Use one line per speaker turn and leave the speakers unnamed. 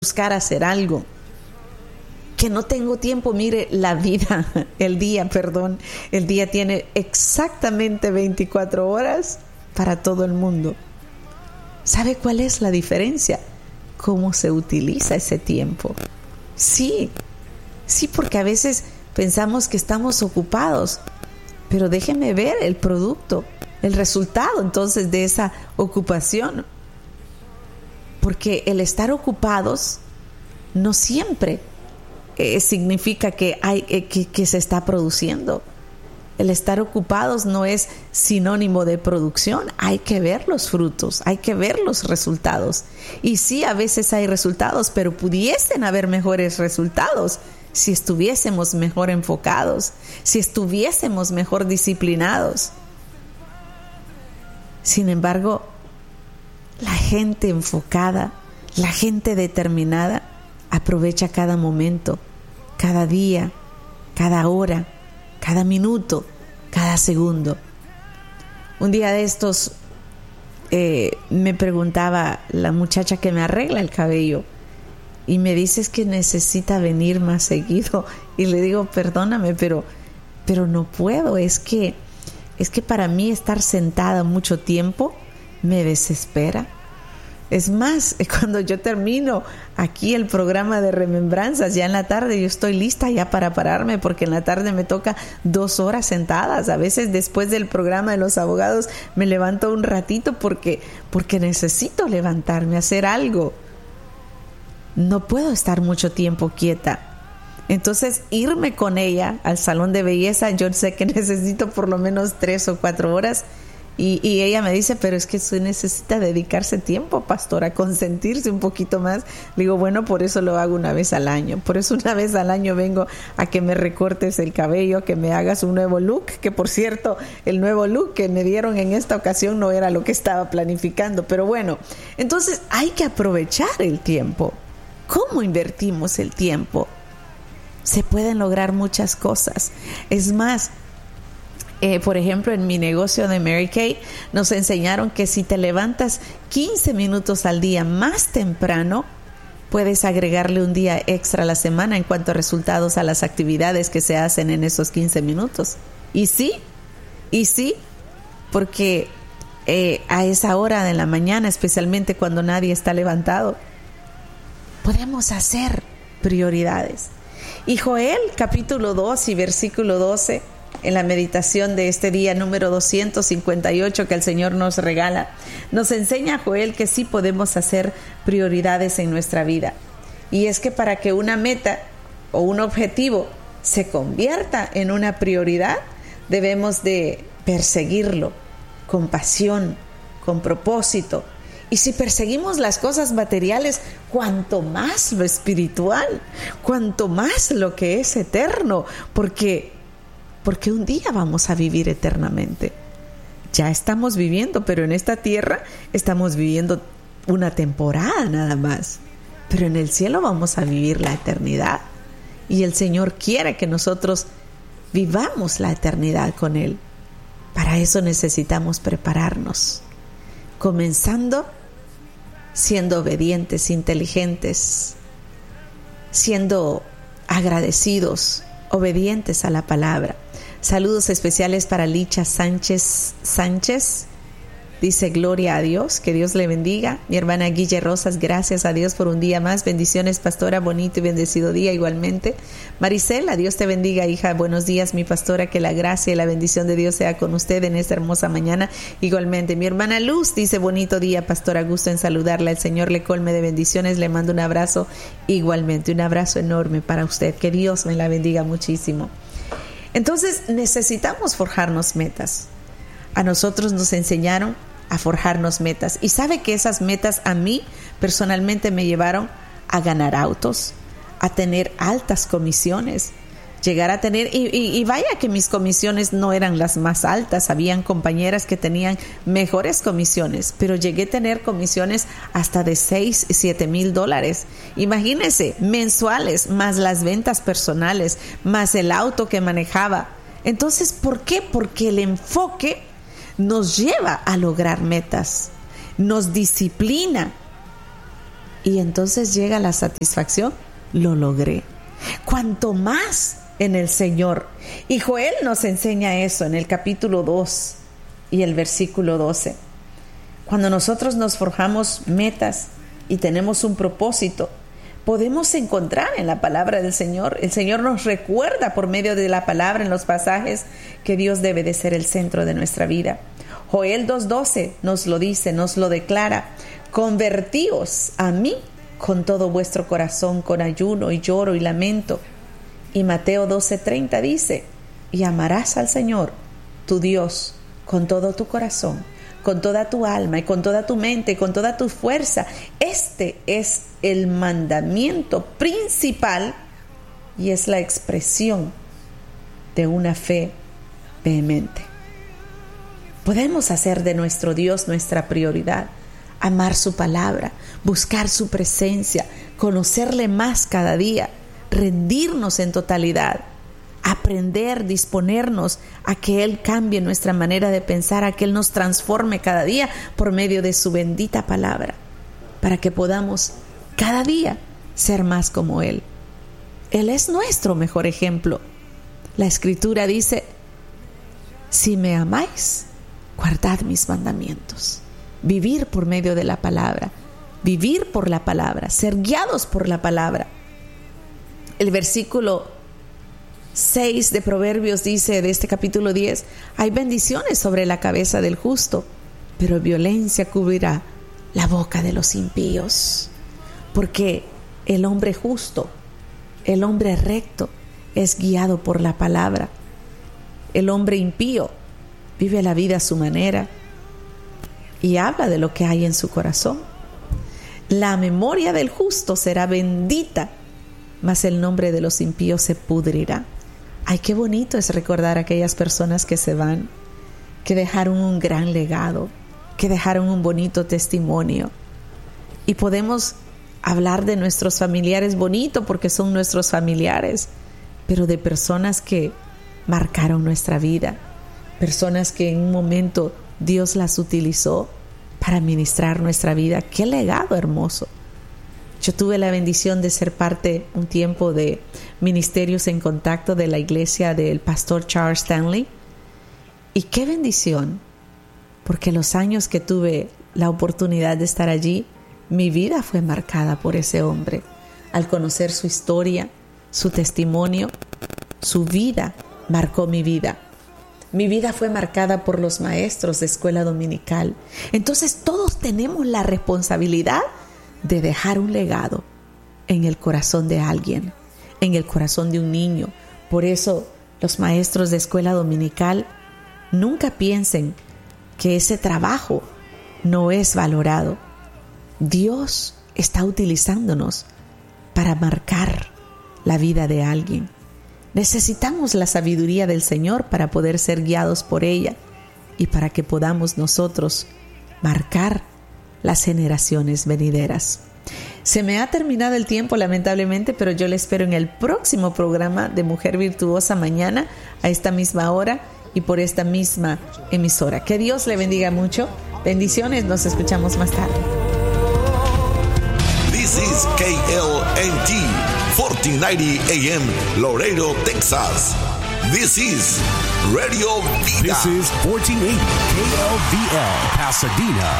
buscar hacer algo. Que no tengo tiempo. Mire, el día tiene exactamente 24 horas para todo el mundo. ¿Sabe cuál es la diferencia? Cómo se utiliza ese tiempo. Sí, porque a veces pensamos que estamos ocupados, pero déjeme ver el producto, el resultado entonces de esa ocupación. Porque el estar ocupados no siempre significa que se está produciendo. El estar ocupados no es sinónimo de producción. Hay que ver los frutos, hay que ver los resultados. Y sí, a veces hay resultados, pero pudiesen haber mejores resultados si estuviésemos mejor enfocados, si estuviésemos mejor disciplinados. Sin embargo, la gente enfocada, la gente determinada, aprovecha cada momento, cada día, cada hora, cada minuto, cada segundo. Un día de estos me preguntaba la muchacha que me arregla el cabello y me dice que necesita venir más seguido, y le digo, perdóname, pero no puedo. Es que para mí estar sentada mucho tiempo me desespera. Es más, cuando yo termino aquí el programa de remembranzas, ya en la tarde yo estoy lista ya para pararme, porque en la tarde me toca 2 horas sentadas. A veces después del programa de los abogados me levanto un ratito porque necesito levantarme, hacer algo. No puedo estar mucho tiempo quieta. Entonces, irme con ella al salón de belleza, yo sé que necesito por lo menos 3 o 4 horas. Y ella me dice, pero es que usted necesita dedicarse tiempo, pastora, consentirse un poquito más. Le digo, bueno, por eso lo hago una vez al año. Por eso una vez al año vengo a que me recortes el cabello, que me hagas un nuevo look. Que por cierto, el nuevo look que me dieron en esta ocasión no era lo que estaba planificando. Pero bueno, entonces hay que aprovechar el tiempo. ¿Cómo invertimos el tiempo? Se pueden lograr muchas cosas. Es más, por ejemplo, en mi negocio de Mary Kay nos enseñaron que si te levantas 15 minutos al día más temprano, puedes agregarle un día extra a la semana en cuanto a resultados a las actividades que se hacen en esos 15 minutos. Y sí, porque a esa hora de la mañana, especialmente cuando nadie está levantado, podemos hacer prioridades. Y Joel capítulo 2 y versículo 12, en la meditación de este día número 258 que el Señor nos regala, nos enseña Joel que sí podemos hacer prioridades en nuestra vida. Y es que para que una meta o un objetivo se convierta en una prioridad, debemos de perseguirlo con pasión, con propósito. Y si perseguimos las cosas materiales, cuanto más lo espiritual, cuanto más lo que es eterno, porque un día vamos a vivir eternamente. Ya estamos viviendo, pero en esta tierra estamos viviendo una temporada nada más. Pero en el cielo vamos a vivir la eternidad. Y el Señor quiere que nosotros vivamos la eternidad con Él. Para eso necesitamos prepararnos. Comenzando siendo obedientes, inteligentes, siendo agradecidos, obedientes a la palabra. Saludos especiales para Licha Sánchez. Dice, gloria a Dios, que Dios le bendiga. Mi hermana Guille Rosas, gracias a Dios por un día más. Bendiciones, pastora, bonito y bendecido día igualmente. Marisela, Dios te bendiga, hija. Buenos días, mi pastora, que la gracia y la bendición de Dios sea con usted en esta hermosa mañana. Igualmente, mi hermana Luz dice, bonito día, pastora, gusto en saludarla. El Señor le colme de bendiciones. Le mando un abrazo igualmente, un abrazo enorme para usted. Que Dios me la bendiga muchísimo. Entonces, necesitamos forjarnos metas. A nosotros nos enseñaron a forjarnos metas. Y sabe que esas metas a mí personalmente me llevaron a ganar autos, a tener altas comisiones, llegar a tener, y vaya que mis comisiones no eran las más altas, habían compañeras que tenían mejores comisiones, pero llegué a tener comisiones hasta de $6,000-7,000. Imagínense, mensuales, más las ventas personales, más el auto que manejaba. Entonces, ¿por qué? Porque el enfoque nos lleva a lograr metas, nos disciplina. Y entonces llega la satisfacción, lo logré. Cuanto más en el Señor. Y Joel nos enseña eso en el capítulo 2 y el versículo 12. Cuando nosotros nos forjamos metas y tenemos un propósito, podemos encontrar en la palabra del Señor. El Señor nos recuerda por medio de la palabra en los pasajes que Dios debe de ser el centro de nuestra vida. Joel 2:12 nos lo dice, nos lo declara: convertíos a mí con todo vuestro corazón, con ayuno y lloro y lamento. Y Mateo 12:30 dice: y amarás al Señor, tu Dios, con todo tu corazón, con toda tu alma y con toda tu mente y con toda tu fuerza. Este es el mandamiento principal y es la expresión de una fe vehemente. Podemos hacer de nuestro Dios nuestra prioridad, amar su palabra, buscar su presencia, conocerle más cada día, rendirnos en totalidad, aprender, disponernos a que Él cambie nuestra manera de pensar, a que Él nos transforme cada día por medio de su bendita palabra, para que podamos cada día ser más como Él. Él es nuestro mejor ejemplo. La Escritura dice: si me amáis, guardad mis mandamientos. Vivir por medio de la palabra, vivir por la palabra, ser guiados por la palabra. El versículo 6 de Proverbios dice, de este capítulo 10, hay bendiciones sobre la cabeza del justo, pero violencia cubrirá la boca de los impíos. Porque el hombre justo, el hombre recto, es guiado por la palabra. El hombre impío vive la vida a su manera y habla de lo que hay en su corazón. La memoria del justo será bendita, mas el nombre de los impíos se pudrirá. Ay, qué bonito es recordar a aquellas personas que se van, que dejaron un gran legado, que dejaron un bonito testimonio. Y podemos hablar de nuestros familiares bonito porque son nuestros familiares, pero de personas que marcaron nuestra vida, personas que en un momento Dios las utilizó para ministrar nuestra vida. ¡Qué legado hermoso! Yo tuve la bendición de ser parte un tiempo de Ministerios en Contacto de la iglesia del pastor Charles Stanley. Y qué bendición, porque los años que tuve la oportunidad de estar allí, mi vida fue marcada por ese hombre. Al conocer su historia, su testimonio, su vida marcó mi vida. Mi vida fue marcada por los maestros de escuela dominical. Entonces todos tenemos la responsabilidad de dejar un legado en el corazón de alguien, en el corazón de un niño. Por eso los maestros de escuela dominical nunca piensen que ese trabajo no es valorado. Dios está utilizándonos para marcar la vida de alguien. Necesitamos la sabiduría del Señor para poder ser guiados por ella y para que podamos nosotros marcar las generaciones venideras. Se me ha terminado el tiempo, lamentablemente, pero yo le espero en el próximo programa de Mujer Virtuosa mañana a esta misma hora y por esta misma emisora. Que Dios le bendiga mucho. Bendiciones, nos escuchamos más tarde.
This is KLNT 1490 AM Laredo, Texas. This is Radio Vida.
This is 1480 KLVL Pasadena,